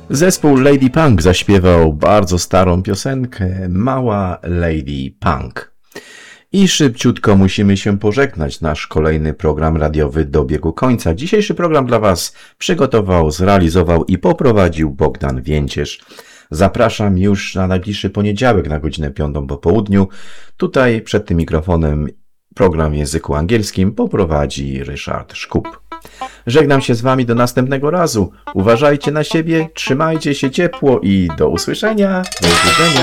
Zespół Lady Punk zaśpiewał bardzo starą piosenkę Mała Lady Punk. I szybciutko musimy się pożegnać. Nasz kolejny program radiowy dobiegł końca. Dzisiejszy program dla Was przygotował, zrealizował i poprowadził Bogdan Więcierz. Zapraszam już na najbliższy poniedziałek na godzinę 5 po południu. Tutaj przed tym mikrofonem program w języku angielskim poprowadzi Ryszard Szkup. Żegnam się z Wami do następnego razu. Uważajcie na siebie, trzymajcie się ciepło i do usłyszenia. Do usłyszenia.